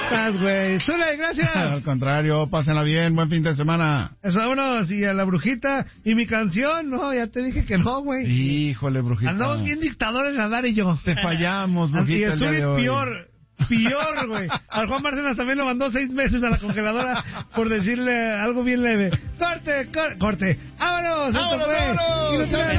estás, güey? Zule, gracias. Al contrario, pásenla bien, buen fin de semana. Eso, vámonos, y a la brujita. ¿Y mi canción? No, ya te dije que no, güey. Híjole, brujita. Andamos bien dictadores, Nadar y yo. Te fallamos, brujita, y el el día de Zuli hoy. peor, güey. Al Juan Bárcenas también lo mandó 6 meses a la congeladora por decirle algo bien leve. Corte. ¡Vámonos! ¡Esto fue! ¡Vámonos!